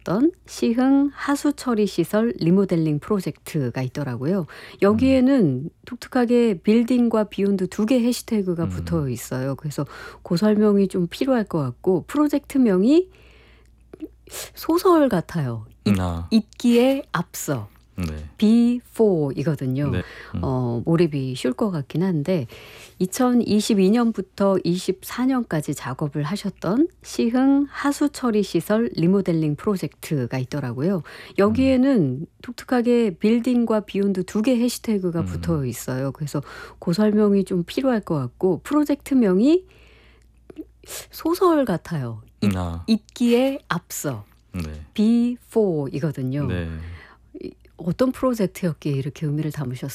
하셨던 시흥 하수처리 시설 리모델링 프로젝트가 있더라고요. 여기에는 독특하게 빌딩과 비욘드 두 개 해시태그가 붙어 있어요. 그래서 그 설명이 좀 필요할 것 같고 프로젝트명이 소설 같아요. 잊기에 앞서. 네. B4이거든요. 네. 몰입이 쉬울 것 같긴 한데 2022년부터 24년까지 작업을 하셨던 시흥 하수처리 시설 리모델링 프로젝트가 있더라고요. 여기에는 독특하게 빌딩과 비욘드 두 개 해시태그가 붙어 있어요. 그래서 그 설명이 좀 필요할 것 같고 프로젝트명이 소설 같아요. 잊기에 앞서. 네. B4이거든요. 네. 어떤 프로젝트였기에 이렇게 의미를 담으셨어요?